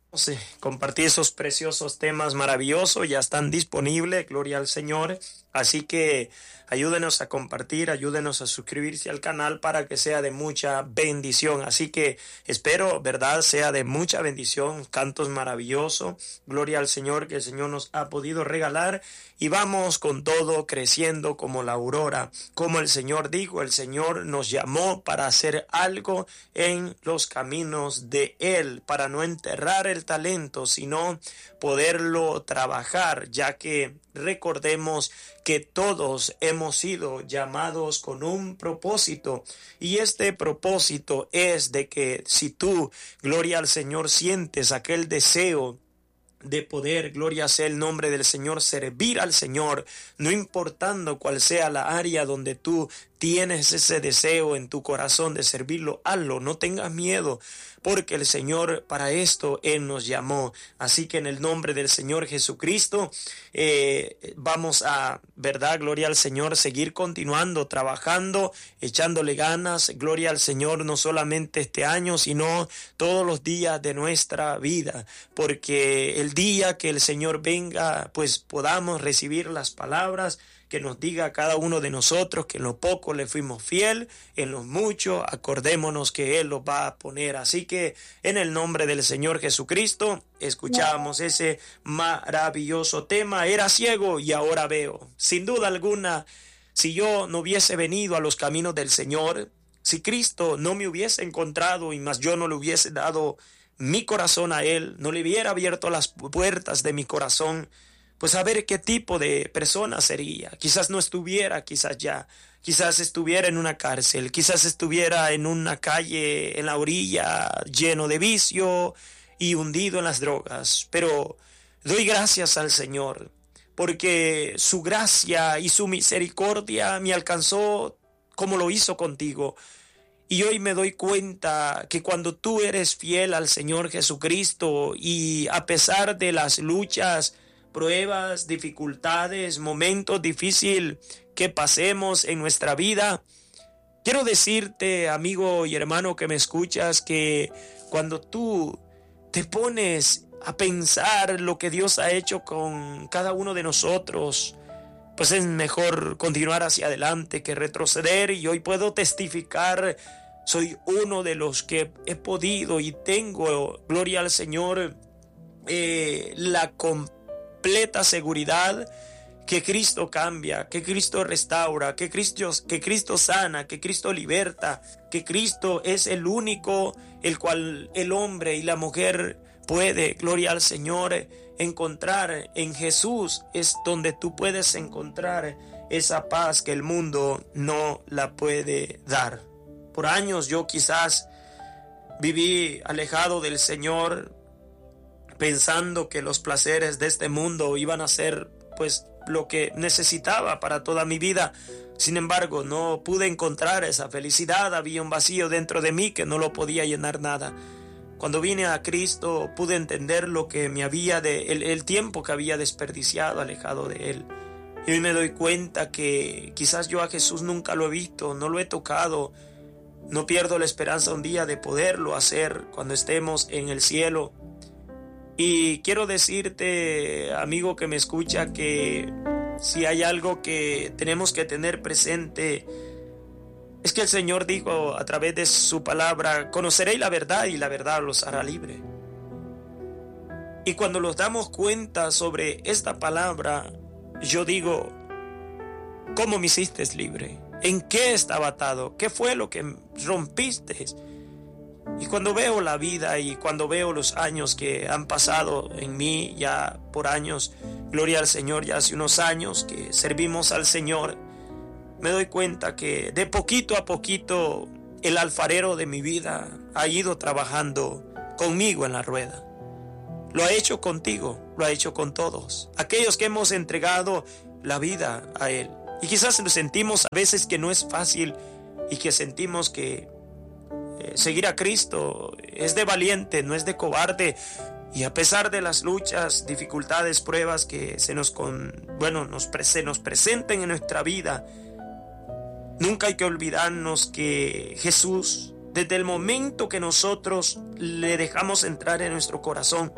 Sí, compartí esos preciosos temas maravillosos, ya están disponibles, gloria al Señor. Así que ayúdenos a compartir, ayúdenos a suscribirse al canal para que sea de mucha bendición. Así que espero, verdad, sea de mucha bendición, cantos maravillosos, gloria al Señor que el Señor nos ha podido regalar. Y vamos con todo creciendo como la aurora. Como el Señor dijo, el Señor nos llamó para hacer algo en los caminos de Él, para no enterrar el talento, sino poderlo trabajar, ya que recordemos que todos hemos sido llamados con un propósito, y este propósito es de que si tú, gloria al Señor, sientes aquel deseo de poder, gloria sea el nombre del Señor, servir al Señor, no importando cuál sea la área donde tú tienes ese deseo en tu corazón de servirlo, hazlo, no tengas miedo, porque el Señor para esto Él nos llamó. Así que en el nombre del Señor Jesucristo, vamos a, verdad, gloria al Señor, seguir continuando, trabajando, echándole ganas, gloria al Señor, no solamente este año, sino todos los días de nuestra vida, porque el día que el Señor venga, pues podamos recibir las palabras que nos diga a cada uno de nosotros que en lo poco le fuimos fiel, en lo mucho acordémonos que Él lo va a poner. Así que en el nombre del Señor Jesucristo escuchamos ese maravilloso tema. Era ciego y ahora veo. Sin duda alguna, si yo no hubiese venido a los caminos del Señor, si Cristo no me hubiese encontrado y más yo no le hubiese dado mi corazón a Él, no le hubiera abierto las puertas de mi corazón, pues a ver qué tipo de persona sería. Quizás no estuviera, quizás estuviera en una cárcel, quizás estuviera en una calle, en la orilla, lleno de vicio y hundido en las drogas. Pero doy gracias al Señor, porque su gracia y su misericordia me alcanzó como lo hizo contigo. Y hoy me doy cuenta que cuando tú eres fiel al Señor Jesucristo y a pesar de las luchas, pruebas, dificultades, momentos difíciles que pasemos en nuestra vida, quiero decirte, amigo y hermano que me escuchas, que cuando tú te pones a pensar lo que Dios ha hecho con cada uno de nosotros, pues es mejor continuar hacia adelante que retroceder. Y hoy puedo testificar, soy uno de los que he podido y tengo, gloria al Señor, la completa seguridad que Cristo cambia, que Cristo restaura, que Cristo sana, que Cristo liberta, que Cristo es el único el cual el hombre y la mujer puede, gloria al Señor, encontrar. En Jesús es donde tú puedes encontrar esa paz que el mundo no la puede dar. Por años yo quizás viví alejado del Señor, pensando que los placeres de este mundo iban a ser pues lo que necesitaba para toda mi vida. Sin embargo, no pude encontrar esa felicidad, había un vacío dentro de mí que no lo podía llenar nada. Cuando vine a Cristo pude entender lo que me había el tiempo que había desperdiciado alejado de Él. Y hoy me doy cuenta que quizás yo a Jesús nunca lo he visto, no lo he tocado. No pierdo la esperanza un día de poderlo hacer cuando estemos en el cielo. Y quiero decirte, amigo que me escucha, que si hay algo que tenemos que tener presente, es que el Señor dijo a través de su palabra: conoceréis la verdad y la verdad los hará libre. Y cuando nos damos cuenta sobre esta palabra, yo digo: ¿cómo me hiciste libre? ¿En qué estaba atado? ¿Qué fue lo que rompiste? Y cuando veo la vida y cuando veo los años que han pasado en mí, ya por años, gloria al Señor, ya hace unos años que servimos al Señor, me doy cuenta que de poquito a poquito el alfarero de mi vida ha ido trabajando conmigo en la rueda. Lo ha hecho contigo, lo ha hecho con todos, aquellos que hemos entregado la vida a Él. Y quizás nos sentimos a veces que no es fácil y que sentimos que seguir a Cristo es de valiente, no es de cobarde. Y a pesar de las luchas, dificultades, pruebas que nos presenten en nuestra vida, nunca hay que olvidarnos que Jesús Desde el momento que nosotros le dejamos entrar en nuestro corazón,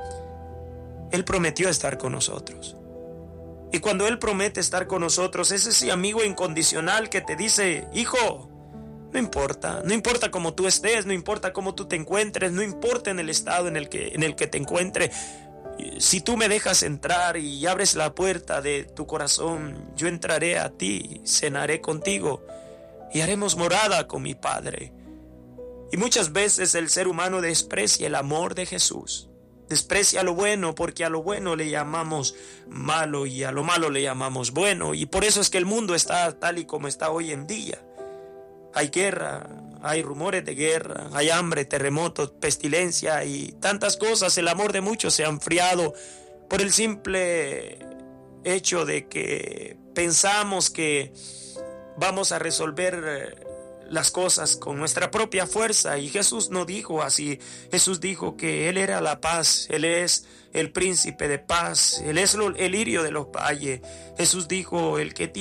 Él prometió estar con nosotros. Y cuando Él promete estar con nosotros, es ese amigo incondicional que te dice: hijo, no importa cómo tú estés, no importa cómo tú te encuentres, no importa en el estado en el que te encuentres. Si tú me dejas entrar y abres la puerta de tu corazón, yo entraré a ti, cenaré contigo y haremos morada con mi Padre. Y muchas veces el ser humano desprecia el amor de Jesús. Desprecia lo bueno, porque a lo bueno le llamamos malo y a lo malo le llamamos bueno. Y por eso es que el mundo está tal y como está hoy en día. Hay guerra, hay rumores de guerra, hay hambre, terremotos, pestilencia y tantas cosas. El amor de muchos se ha enfriado por el simple hecho de que pensamos que vamos a resolver las cosas con nuestra propia fuerza. Y Jesús no dijo así. Jesús dijo que Él era la paz, Él es el príncipe de paz, Él es el lirio de los valles. Jesús dijo: el que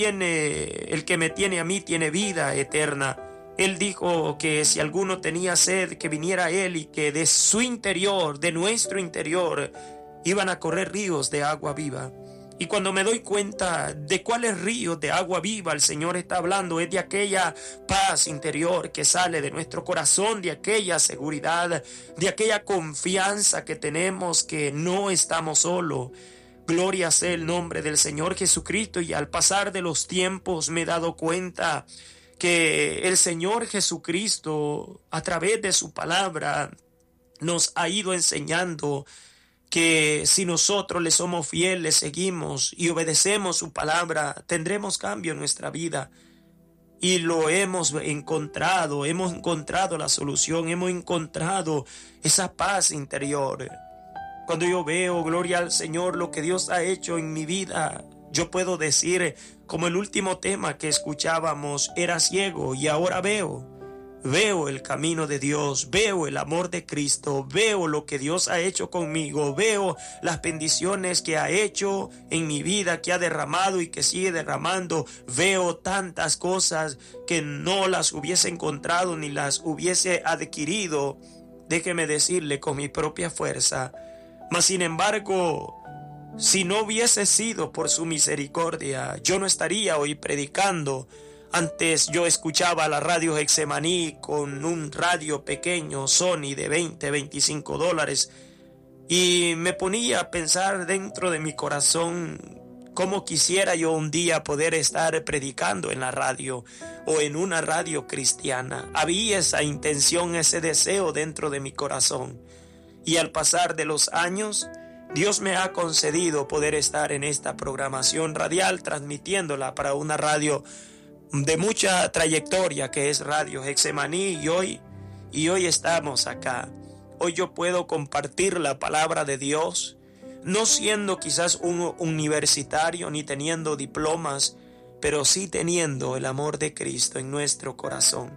me tiene a mí tiene vida eterna. Él dijo que si alguno tenía sed, que viniera a Él y que de su interior, de nuestro interior, iban a correr ríos de agua viva. Y cuando me doy cuenta de cuáles ríos de agua viva el Señor está hablando, es de aquella paz interior que sale de nuestro corazón, de aquella seguridad, de aquella confianza que tenemos que no estamos solos. Gloria sea el nombre del Señor Jesucristo. Y al pasar de los tiempos me he dado cuenta que el Señor Jesucristo, a través de su palabra, nos ha ido enseñando que si nosotros le somos fieles, le seguimos y obedecemos su palabra, tendremos cambio en nuestra vida. Y lo hemos encontrado la solución, hemos encontrado esa paz interior. Cuando yo veo, gloria al Señor, lo que Dios ha hecho en mi vida, yo puedo decir, como el último tema que escuchábamos: era ciego y ahora veo. Veo el camino de Dios, veo el amor de Cristo, veo lo que Dios ha hecho conmigo, veo las bendiciones que ha hecho en mi vida, que ha derramado y que sigue derramando. Veo tantas cosas que no las hubiese encontrado ni las hubiese adquirido, déjeme decirle, con mi propia fuerza. Mas sin embargo, si no hubiese sido por su misericordia, yo no estaría hoy predicando. Antes yo escuchaba la radio Getsemaní con un radio pequeño Sony de $20-25 y me ponía a pensar dentro de mi corazón cómo quisiera yo un día poder estar predicando en la radio o en una radio cristiana. Había esa intención, ese deseo dentro de mi corazón, y al pasar de los años Dios me ha concedido poder estar en esta programación radial, transmitiéndola para una radio de mucha trayectoria que es Radio Getsemaní, y hoy estamos acá. Hoy yo puedo compartir la palabra de Dios, no siendo quizás un universitario ni teniendo diplomas, pero sí teniendo el amor de Cristo en nuestro corazón.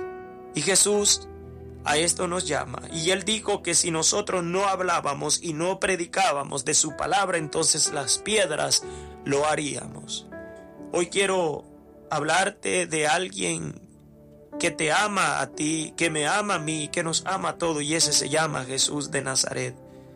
Y Jesús a esto nos llama, y Él dijo que si nosotros no hablábamos y no predicábamos de su palabra, entonces las piedras lo haríamos. Hoy quiero hablarte de alguien que te ama a ti, que me ama a mí, que nos ama a todos, y ese se llama Jesús de Nazaret.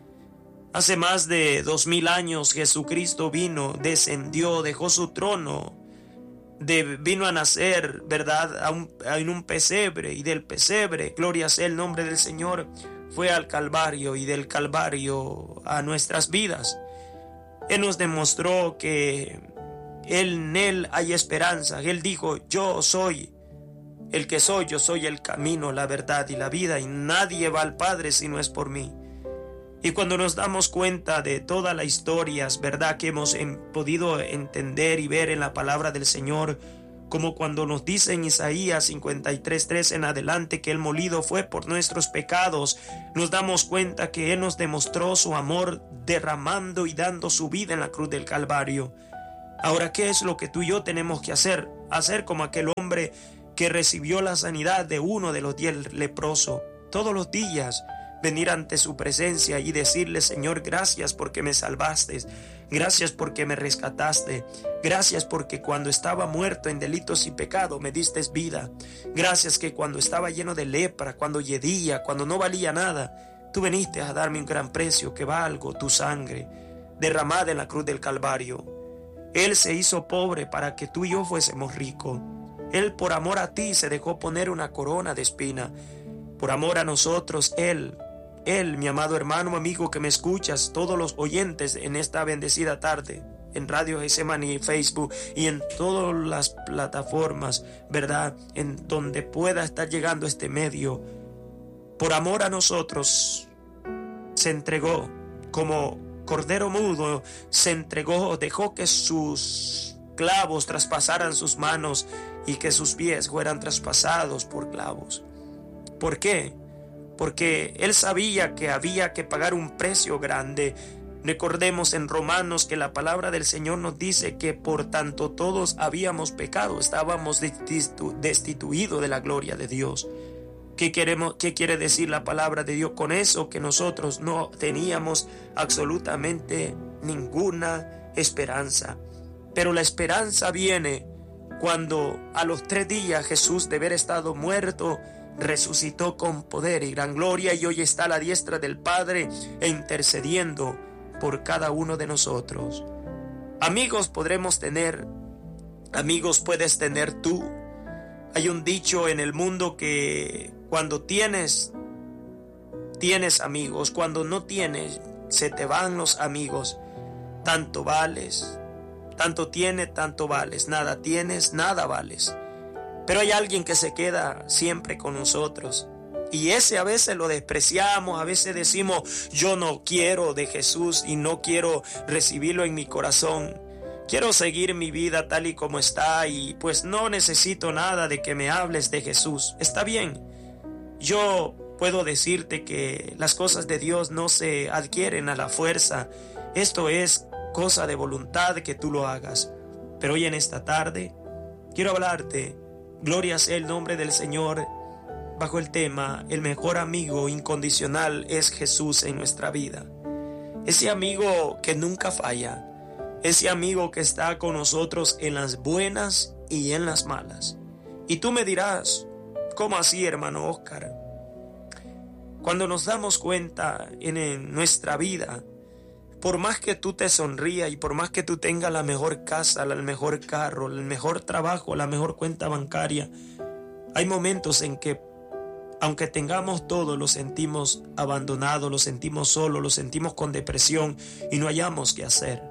Hace más de 2000 años Jesucristo vino, descendió, dejó su trono, vino a nacer, ¿verdad?, en un pesebre, y del pesebre, gloria sea el nombre del Señor, fue al Calvario, y del Calvario a nuestras vidas. Él nos demostró que en Él hay esperanza. Él dijo: yo soy el que soy, yo soy el camino, la verdad y la vida, y nadie va al Padre si no es por mí. Y cuando nos damos cuenta de todas las historias, ¿verdad?, que hemos podido entender y ver en la palabra del Señor, como cuando nos dice en Isaías 53:3 en adelante que el molido fue por nuestros pecados, nos damos cuenta que Él nos demostró su amor derramando y dando su vida en la cruz del Calvario. Ahora, ¿qué es lo que tú y yo tenemos que hacer? Hacer como aquel hombre que recibió la sanidad de uno de los 10 leprosos. Todos los días venir ante su presencia y decirle: Señor, gracias porque me salvaste, gracias porque me rescataste, gracias porque cuando estaba muerto en delitos y pecado me diste vida, gracias que cuando estaba lleno de lepra, cuando yedía, cuando no valía nada, tú viniste a darme un gran precio que valgo, tu sangre derramada en la cruz del Calvario. Él se hizo pobre para que tú y yo fuésemos ricos. Él por amor a ti se dejó poner una corona de espina. Por amor a nosotros, Él, mi amado hermano, amigo que me escuchas, todos los oyentes en esta bendecida tarde, en Radio Getsemaní, Facebook y en todas las plataformas, ¿verdad?, en donde pueda estar llegando este medio, por amor a nosotros, se entregó como cordero mudo, se entregó, dejó que sus clavos traspasaran sus manos y que sus pies fueran traspasados por clavos. ¿Por qué? Porque Él sabía que había que pagar un precio grande. Recordemos en Romanos que la palabra del Señor nos dice que por tanto todos habíamos pecado, estábamos destituidos de la gloria de Dios. ¿Qué quiere decir la palabra de Dios con eso? Que nosotros no teníamos absolutamente ninguna esperanza. Pero la esperanza viene cuando a los 3 días Jesús, de haber estado muerto, resucitó con poder y gran gloria y hoy está a la diestra del Padre e intercediendo por cada uno de nosotros. Amigos podremos tener, amigos puedes tener tú. Hay un dicho en el mundo que cuando tienes amigos, cuando no tienes, se te van los amigos. Tanto vales, tanto tienes, tanto vales. Nada tienes, nada vales. Pero hay alguien que se queda siempre con nosotros. Y ese a veces lo despreciamos, a veces decimos: yo no quiero de Jesús y no quiero recibirlo en mi corazón. Quiero seguir mi vida tal y como está y pues no necesito nada de que me hables de Jesús. Está bien, yo puedo decirte que las cosas de Dios no se adquieren a la fuerza. Esto es cosa de voluntad que tú lo hagas. Pero hoy en esta tarde quiero hablarte, gloria sea el nombre del Señor, bajo el tema: el mejor amigo incondicional es Jesús en nuestra vida. Ese amigo que nunca falla. Ese amigo que está con nosotros en las buenas y en las malas. Y tú me dirás: ¿cómo así, hermano Oscar? Cuando nos damos cuenta en nuestra vida, por más que tú te sonrías y por más que tú tengas la mejor casa, el mejor carro, el mejor trabajo, la mejor cuenta bancaria, hay momentos en que, aunque tengamos todo, lo sentimos abandonado, lo sentimos solo, lo sentimos con depresión y no hallamos qué hacer.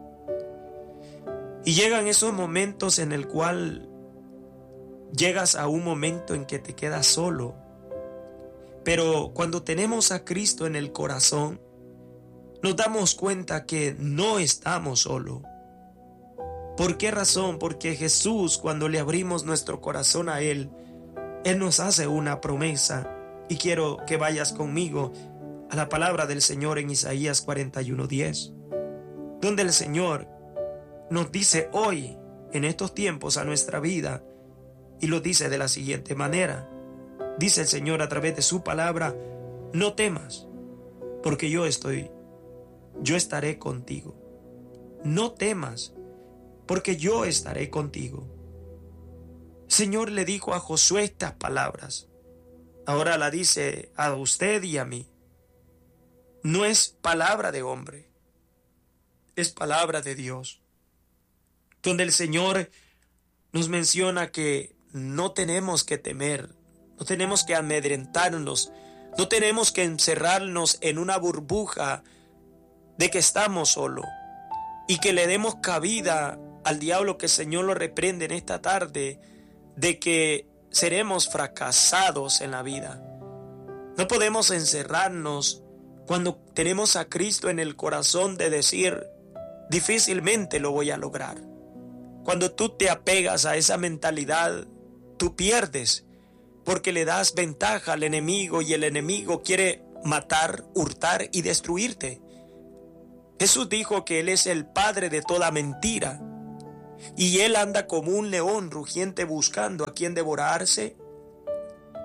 Y llegan esos momentos en el cual llegas a un momento en que te quedas solo. Pero cuando tenemos a Cristo en el corazón, nos damos cuenta que no estamos solos. ¿Por qué razón? Porque Jesús, cuando le abrimos nuestro corazón a Él nos hace una promesa. Y quiero que vayas conmigo a la palabra del Señor en Isaías 41:10, donde el Señor nos dice hoy, en estos tiempos, a nuestra vida, y lo dice de la siguiente manera. Dice el Señor a través de su palabra: no temas, porque yo estaré contigo. No temas, porque yo estaré contigo. El Señor le dijo a Josué estas palabras. Ahora la dice a usted y a mí. No es palabra de hombre, es palabra de Dios, donde el Señor nos menciona que no tenemos que temer, no tenemos que amedrentarnos, no tenemos que encerrarnos en una burbuja de que estamos solos y que le demos cabida al diablo, que el Señor lo reprende en esta tarde, de que seremos fracasados en la vida. No podemos encerrarnos cuando tenemos a Cristo en el corazón, de decir: difícilmente lo voy a lograr. Cuando tú te apegas a esa mentalidad, tú pierdes, porque le das ventaja al enemigo y el enemigo quiere matar, hurtar y destruirte. Jesús dijo que Él es el padre de toda mentira y Él anda como un león rugiente buscando a quien devorarse.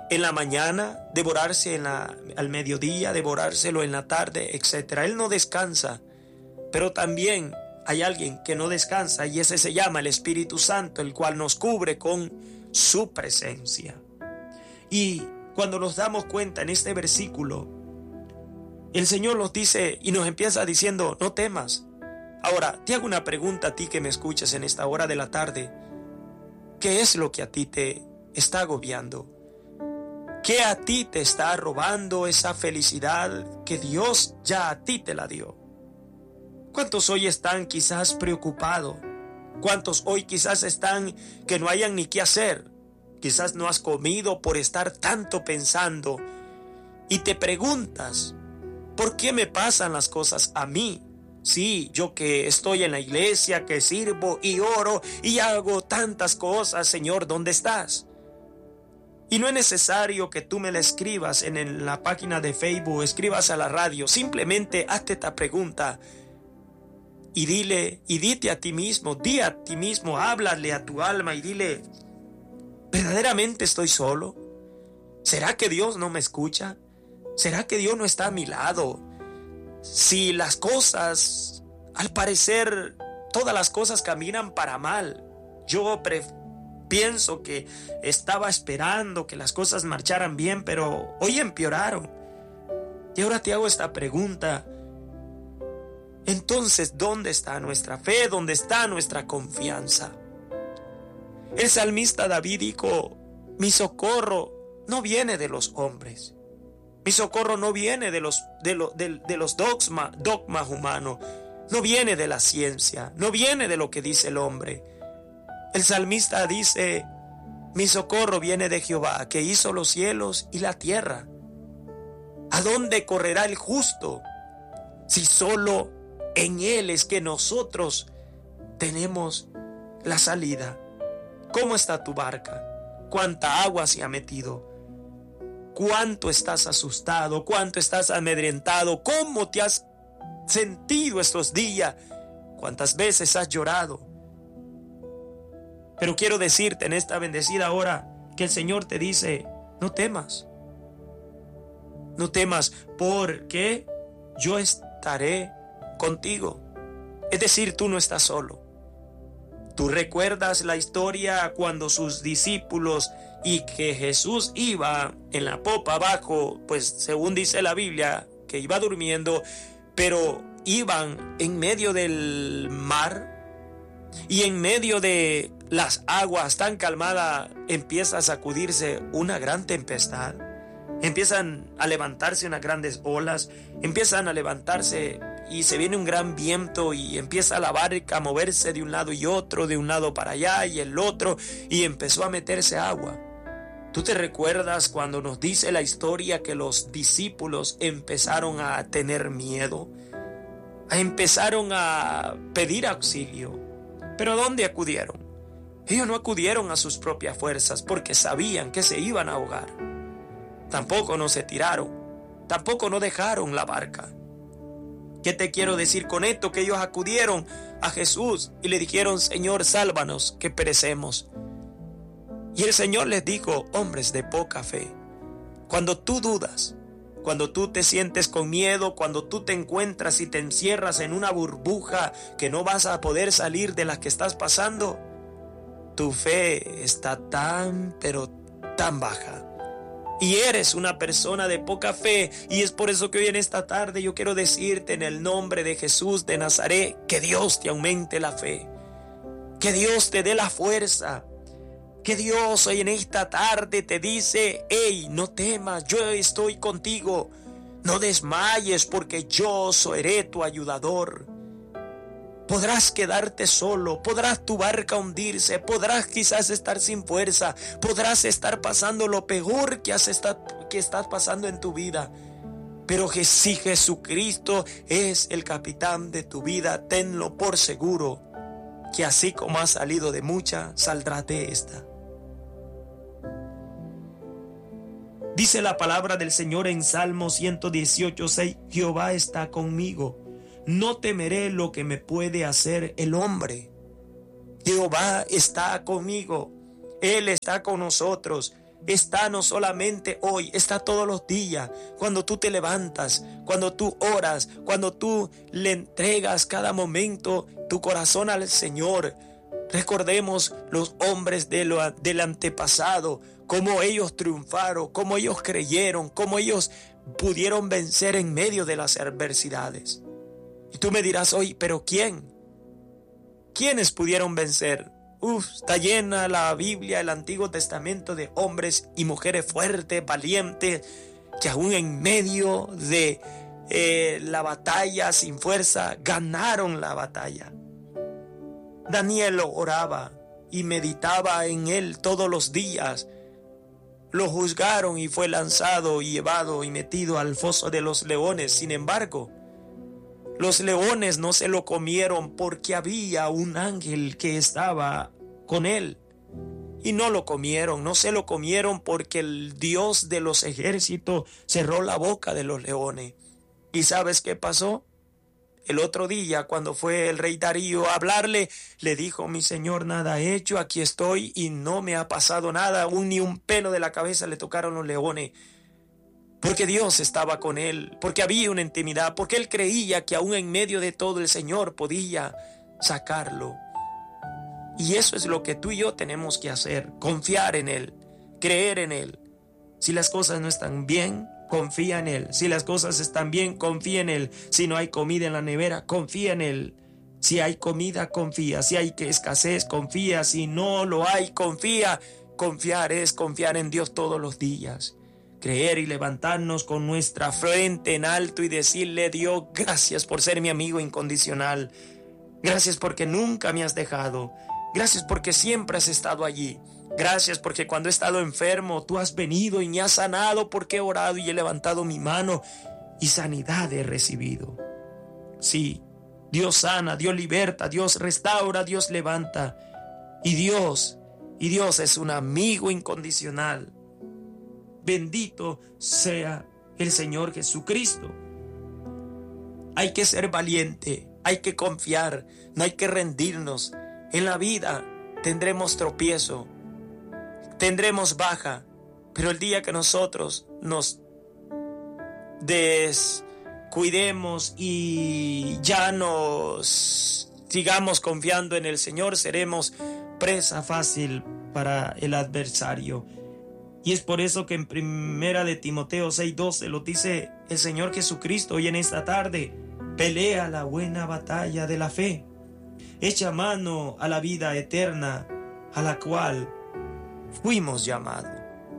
en la mañana, devorarse al mediodía, devorárselo en la tarde, etc. Él no descansa, pero también hay alguien que no descansa y ese se llama el Espíritu Santo, el cual nos cubre con su presencia. Y cuando nos damos cuenta en este versículo, el Señor nos dice y nos empieza diciendo, no temas. Ahora, te hago una pregunta a ti que me escuchas en esta hora de la tarde. ¿Qué es lo que a ti te está agobiando? ¿Qué a ti te está robando esa felicidad que Dios ya a ti te la dio? ¿Cuántos hoy están quizás preocupados? ¿Cuántos hoy quizás están que no hayan ni qué hacer? Quizás no has comido por estar tanto pensando y te preguntas, ¿por qué me pasan las cosas a mí? Sí, yo que estoy en la iglesia, que sirvo y oro y hago tantas cosas, Señor, ¿dónde estás? Y no es necesario que tú me la escribas en la página de Facebook, escribas a la radio, simplemente hazte esta pregunta y dite a ti mismo, di a ti mismo, háblale a tu alma y dile, ¿verdaderamente estoy solo? ¿Será que Dios no me escucha? ¿Será que Dios no está a mi lado? Si las cosas, al parecer, todas las cosas caminan para mal, yo pienso que estaba esperando que las cosas marcharan bien, pero hoy empeoraron. Y ahora te hago esta pregunta. Entonces, ¿dónde está nuestra fe? ¿Dónde está nuestra confianza? El salmista David dijo, mi socorro no viene de los hombres. Mi socorro no viene de los dogmas humanos. No viene de la ciencia. No viene de lo que dice el hombre. El salmista dice, mi socorro viene de Jehová, que hizo los cielos y la tierra. ¿A dónde correrá el justo? Si solo en Él es que nosotros tenemos la salida. ¿Cómo está tu barca? ¿Cuánta agua se ha metido? ¿Cuánto estás asustado? ¿Cuánto estás amedrentado? ¿Cómo te has sentido estos días? ¿Cuántas veces has llorado? Pero quiero decirte en esta bendecida hora que el Señor te dice, no temas. No temas porque yo estaré contigo. Es decir, tú no estás solo. Tú recuerdas la historia cuando sus discípulos y que Jesús iba en la popa abajo, pues según dice la Biblia, que iba durmiendo, pero iban en medio del mar y en medio de las aguas tan calmadas empieza a sacudirse una gran tempestad. Empiezan a levantarse unas grandes olas, empiezan a levantarse y se viene un gran viento y empieza la barca a moverse de un lado y otro, de un lado para allá y el otro, y empezó a meterse agua. ¿Tú te recuerdas cuando nos dice la historia que los discípulos empezaron a tener miedo? Empezaron a pedir auxilio. ¿Pero dónde acudieron? Ellos no acudieron a sus propias fuerzas porque sabían que se iban a ahogar. Tampoco no se tiraron, tampoco no dejaron la barca. ¿Qué te quiero decir con esto? Que ellos acudieron a Jesús y le dijeron, Señor, sálvanos, que perecemos. Y el Señor les dijo, hombres de poca fe, cuando tú dudas, cuando tú te sientes con miedo, cuando tú te encuentras y te encierras en una burbuja que no vas a poder salir de la que estás pasando, tu fe está tan, pero tan baja. Y eres una persona de poca fe, y es por eso que hoy en esta tarde yo quiero decirte en el nombre de Jesús de Nazaret, que Dios te aumente la fe, que Dios te dé la fuerza, que Dios hoy en esta tarde te dice, hey, no temas, yo estoy contigo, no desmayes porque yo seré tu ayudador. Podrás quedarte solo, podrás tu barca hundirse, podrás quizás estar sin fuerza, podrás estar pasando lo peor que estás pasando en tu vida. Pero que si Jesucristo es el capitán de tu vida, tenlo por seguro, que así como has salido de mucha, saldrás de esta. Dice la palabra del Señor en Salmo 118:6, Jehová está conmigo. No temeré lo que me puede hacer el hombre. Jehová está conmigo. Él está con nosotros. está no solamente hoy, está todos los días. Cuando tú te levantas, cuando tú oras, cuando tú le entregas cada momento tu corazón al Señor. Recordemos los hombres del antepasado, cómo ellos triunfaron, cómo ellos creyeron, cómo ellos pudieron vencer en medio de las adversidades. Y tú me dirás hoy, ¿pero quién? ¿Quiénes pudieron vencer? Está llena la Biblia, el Antiguo Testamento, de hombres y mujeres fuertes, valientes, que aún en medio de la batalla sin fuerza, ganaron la batalla. Daniel oraba y meditaba en él todos los días. Lo juzgaron y fue lanzado y llevado y metido al foso de los leones. Sin embargo, los leones no se lo comieron porque había un ángel que estaba con él. Y no lo comieron, no se lo comieron porque el Dios de los ejércitos cerró la boca de los leones. ¿Y sabes qué pasó? El otro día, cuando fue el rey Darío a hablarle, le dijo: mi señor, nada he hecho, aquí estoy y no me ha pasado nada, aún ni un pelo de la cabeza le tocaron los leones. Porque Dios estaba con él, porque había una intimidad, porque él creía que aún en medio de todo el Señor podía sacarlo. Y eso es lo que tú y yo tenemos que hacer: confiar en Él, creer en Él. Si las cosas no están bien, confía en Él. Si las cosas están bien, confía en Él. Si no hay comida en la nevera, confía en Él. Si hay comida, confía. Si hay escasez, confía. Si no lo hay, confía. Confiar es confiar en Dios todos los días. Creer y levantarnos con nuestra frente en alto y decirle: Dios, gracias por ser mi amigo incondicional. Gracias porque nunca me has dejado. Gracias porque siempre has estado allí. Gracias porque cuando he estado enfermo, tú has venido y me has sanado, porque he orado y he levantado mi mano y sanidad he recibido. Sí, Dios sana, Dios liberta, Dios restaura, Dios levanta. Y Dios es un amigo incondicional. Bendito sea el Señor Jesucristo. Hay que ser valiente, hay que confiar, no hay que rendirnos. En la vida tendremos tropiezo, tendremos baja, pero el día que nosotros nos descuidemos y ya nos sigamos confiando en el Señor, seremos presa fácil para el adversario. Y es por eso que en 1 de Timoteo 6:12 lo dice el Señor Jesucristo hoy en esta tarde: pelea la buena batalla de la fe, echa mano a la vida eterna a la cual fuimos llamados.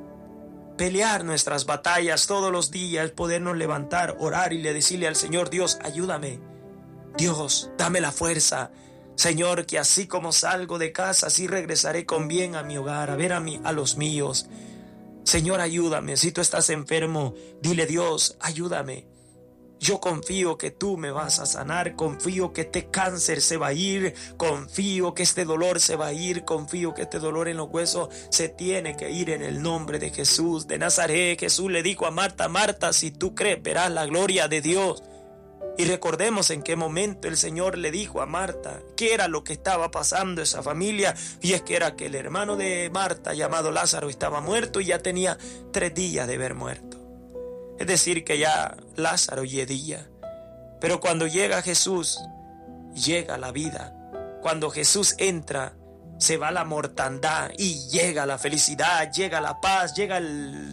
Pelear nuestras batallas todos los días, podernos levantar, orar y decirle al Señor: Dios, ayúdame. Dios, dame la fuerza. Señor, que así como salgo de casa, así regresaré con bien a mi hogar, a ver a los míos. Señor, ayúdame. Si tú estás enfermo, dile: Dios, ayúdame. Yo confío que tú me vas a sanar, confío que este cáncer se va a ir, confío que este dolor se va a ir, confío que este dolor en los huesos se tiene que ir en el nombre de Jesús de Nazaret. Jesús le dijo a Marta: Marta, si tú crees, verás la gloria de Dios. Y recordemos en qué momento el Señor le dijo a Marta qué era lo que estaba pasando esa familia, y es que era que el hermano de Marta, llamado Lázaro, estaba muerto y ya tenía 3 días de haber muerto. Es decir, que ya Lázaro yedía. Pero cuando llega Jesús, llega la vida. Cuando Jesús entra, se va la mortandad y llega la felicidad, llega la paz, llega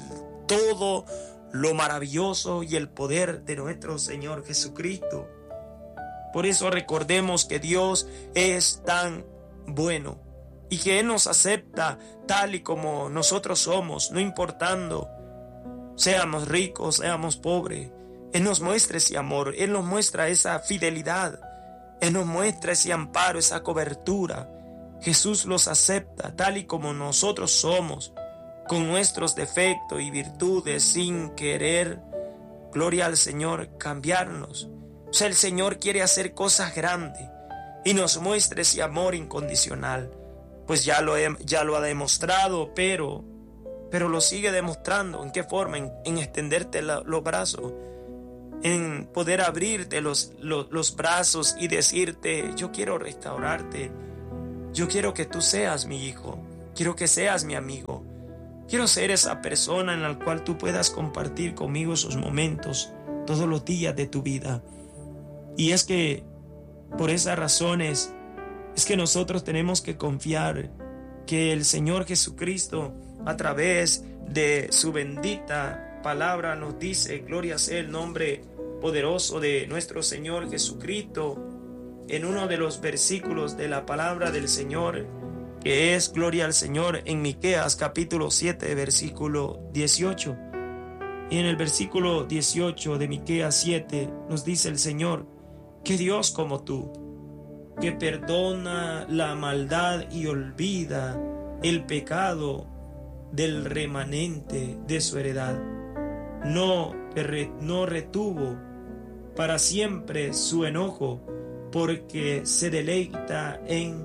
todo lo maravilloso y el poder de nuestro Señor Jesucristo. Por eso recordemos que Dios es tan bueno y que Él nos acepta tal y como nosotros somos, no importando seamos ricos, seamos pobres. Él nos muestra ese amor, Él nos muestra esa fidelidad, Él nos muestra ese amparo, esa cobertura. Jesús los acepta tal y como nosotros somos, con nuestros defectos y virtudes, sin querer, gloria al Señor, cambiarnos. O sea, el Señor quiere hacer cosas grandes y nos muestra ese amor incondicional. Pues ya lo ha demostrado, pero lo sigue demostrando. ¿En qué forma? En extenderte los brazos, en poder abrirte los brazos y decirte: yo quiero restaurarte, yo quiero que tú seas mi hijo, quiero que seas mi amigo. Quiero ser esa persona en la cual tú puedas compartir conmigo esos momentos todos los días de tu vida. Y es que por esas razones es que nosotros tenemos que confiar que el Señor Jesucristo, a través de su bendita palabra, nos dice: gloria sea el nombre poderoso de nuestro Señor Jesucristo, en uno de los versículos de la palabra del Señor, que es gloria al Señor, en Miqueas capítulo 7 versículo 18. Y en el versículo 18 de Miqueas 7 nos dice el Señor: que Dios como tú, que perdona la maldad y olvida el pecado del remanente de su heredad, no retuvo para siempre su enojo, porque se deleita en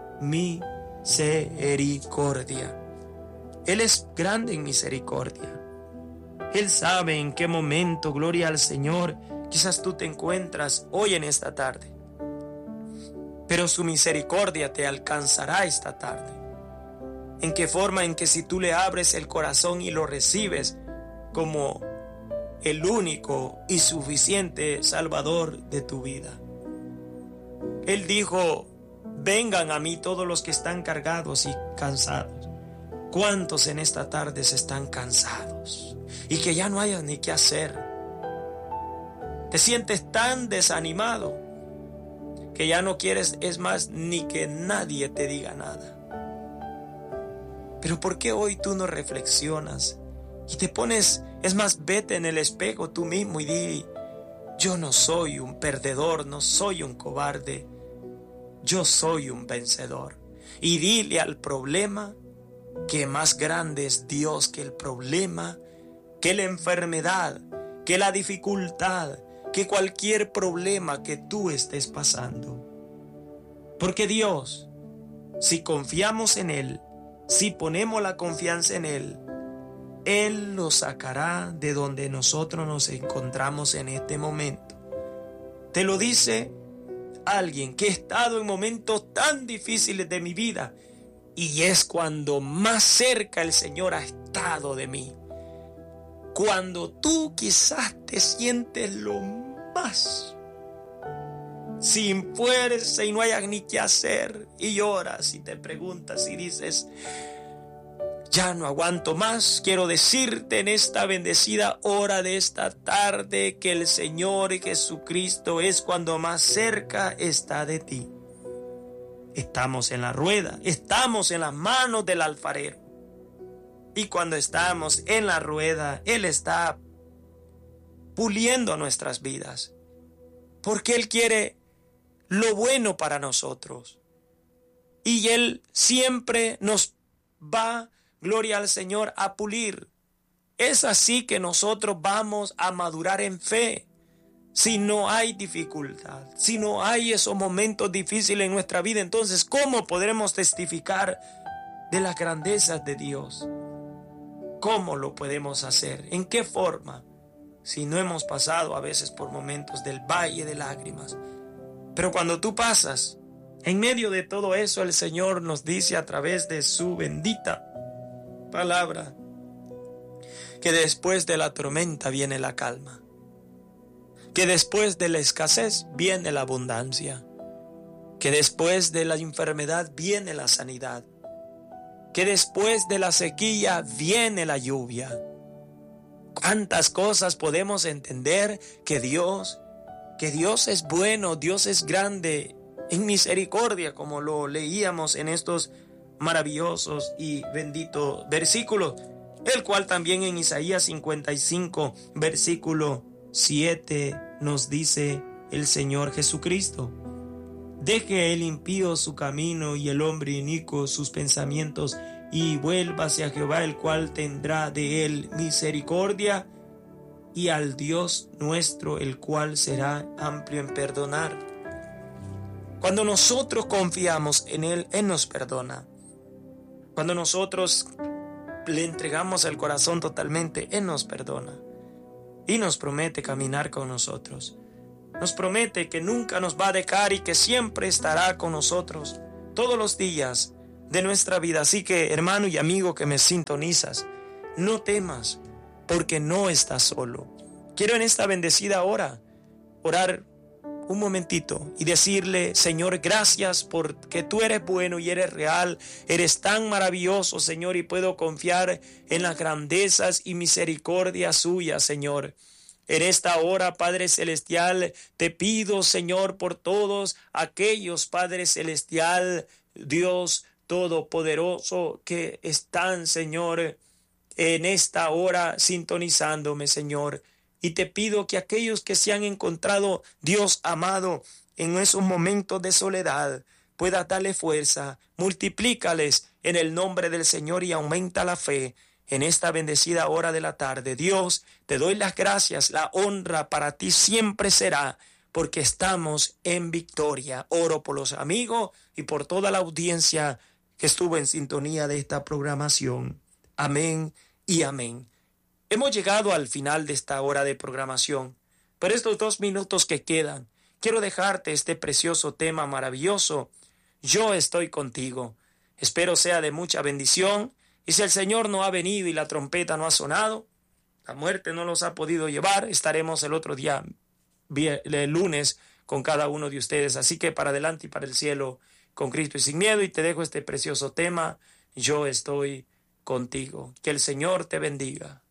misericordia. Él es grande en misericordia. Él sabe en qué momento, gloria al Señor, quizás tú te encuentras hoy en esta tarde, pero su misericordia te alcanzará esta tarde. ¿En qué forma? En que si tú le abres el corazón y lo recibes como el único y suficiente Salvador de tu vida. Él dijo: vengan a mí todos los que están cargados y cansados. ¿Cuántos en esta tarde se están cansados y que ya no hayas ni qué hacer? Te sientes tan desanimado que ya no quieres, es más, ni que nadie te diga nada. Pero ¿por qué hoy tú no reflexionas y te pones, es más, vete en el espejo tú mismo y di: yo no soy un perdedor, no soy un cobarde, yo soy un vencedor? Y dile al problema que más grande es Dios que el problema, que la enfermedad, que la dificultad, que cualquier problema que tú estés pasando. Porque Dios, si confiamos en Él, si ponemos la confianza en Él, Él nos sacará de donde nosotros nos encontramos en este momento. Te lo dice alguien que ha estado en momentos tan difíciles de mi vida, y es cuando más cerca el Señor ha estado de mí. Cuando tú quizás te sientes lo más sin fuerza y no hayas ni qué hacer, y lloras y te preguntas y dices: ya no aguanto más. Quiero decirte en esta bendecida hora de esta tarde que el Señor Jesucristo es cuando más cerca está de ti. Estamos en la rueda, estamos en las manos del alfarero. Y cuando estamos en la rueda, Él está puliendo nuestras vidas, porque Él quiere lo bueno para nosotros. Y Él siempre nos va, gloria al Señor, a pulir. Es así que nosotros vamos a madurar en fe. Si no hay dificultad, si no hay esos momentos difíciles en nuestra vida, entonces ¿cómo podremos testificar de las grandezas de Dios? ¿Cómo lo podemos hacer? ¿En qué forma? Si no hemos pasado a veces por momentos del valle de lágrimas. Pero cuando tú pasas, en medio de todo eso, el Señor nos dice a través de su bendita palabra que después de la tormenta viene la calma, que después de la escasez viene la abundancia, que después de la enfermedad viene la sanidad, que después de la sequía viene la lluvia. ¿Cuántas cosas podemos entender que Dios es bueno, Dios es grande en misericordia, como lo leíamos en estos maravillosos y benditos versículos, el cual también en Isaías 55, versículo 7 nos dice el Señor Jesucristo: deje el impío su camino y el hombre inicuo sus pensamientos, y vuélvase a Jehová, el cual tendrá de él misericordia, y al Dios nuestro, el cual será amplio en perdonar. Cuando nosotros confiamos en Él, Él nos perdona. Cuando nosotros le entregamos el corazón totalmente, Él nos perdona. Y nos promete caminar con nosotros. Nos promete que nunca nos va a dejar y que siempre estará con nosotros todos los días de nuestra vida. Así que, hermano y amigo que me sintonizas, no temas, porque no estás solo. Quiero en esta bendecida hora orar un momentito y decirle: Señor, gracias porque tú eres bueno y eres real, eres tan maravilloso, Señor, y puedo confiar en las grandezas y misericordias suyas, Señor. En esta hora, Padre Celestial, te pido, Señor, por todos aquellos, Padre Celestial, Dios Todopoderoso, que están, Señor, en esta hora sintonizándome, Señor. Y te pido que aquellos que se han encontrado, Dios amado, en esos momentos de soledad, puedas darle fuerza, multiplícales en el nombre del Señor y aumenta la fe en esta bendecida hora de la tarde. Dios, te doy las gracias, la honra para ti siempre será, porque estamos en victoria. Oro por los amigos y por toda la audiencia que estuvo en sintonía de esta programación. Amén y amén. Hemos llegado al final de esta hora de programación, pero estos 2 minutos que quedan, quiero dejarte este precioso tema maravilloso. Yo estoy contigo. Espero sea de mucha bendición, y si el Señor no ha venido y la trompeta no ha sonado, la muerte no los ha podido llevar, estaremos el otro día, el lunes, con cada uno de ustedes. Así que para adelante y para el cielo, con Cristo y sin miedo, y te dejo este precioso tema. Yo estoy contigo. Que el Señor te bendiga.